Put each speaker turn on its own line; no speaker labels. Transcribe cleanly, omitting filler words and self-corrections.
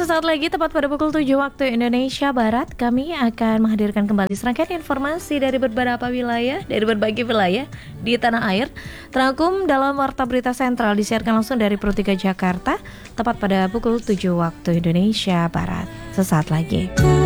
sesaat lagi tepat pada pukul 7 waktu Indonesia Barat, kami akan menghadirkan kembali serangkaian informasi dari beberapa wilayah, dari berbagai wilayah di tanah air. Terangkum dalam Warta Berita Sentral disiarkan langsung dari Pro 3 Jakarta, tepat pada pukul 7 waktu Indonesia Barat. Sesaat lagi.